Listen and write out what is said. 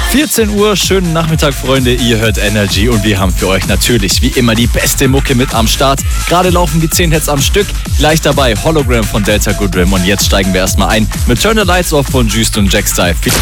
14 Uhr, schönen Nachmittag, Freunde. Ihr hört Energy und wir haben für euch natürlich wie immer die beste Mucke mit am Start. Gerade laufen die 10 Hits am Stück. Gleich dabei Hologram von Delta Goodrem. Und jetzt steigen wir erstmal ein mit Turn the Lights Off von Juiced und Jack Style.